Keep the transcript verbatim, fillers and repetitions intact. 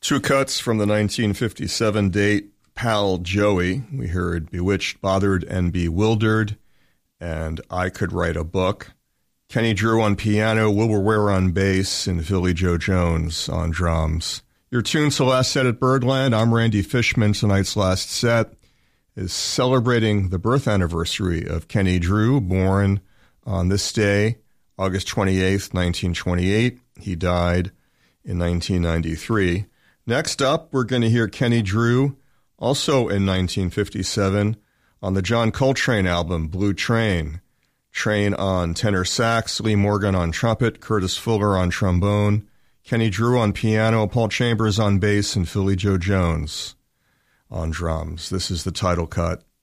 Two cuts from the nineteen fifty-seven date, Pal Joey. We heard Bewitched, Bothered, and Bewildered, and I Could Write a Book. Kenny Drew on piano, Wilbur Ware on bass, and Philly Joe Jones on drums. Your tune to Last Set at Birdland. I'm Randy Fishman. Tonight's last set is celebrating the birth anniversary of Kenny Drew, born on this day, August twenty-eighth, nineteen twenty-eight. He died in nineteen ninety-three. Next up, we're going to hear Kenny Drew, also in nineteen fifty-seven, on the John Coltrane album, Blue Train. Train on tenor sax, Lee Morgan on trumpet, Curtis Fuller on trombone, Kenny Drew on piano, Paul Chambers on bass, and Philly Joe Jones on drums. This is the title cut.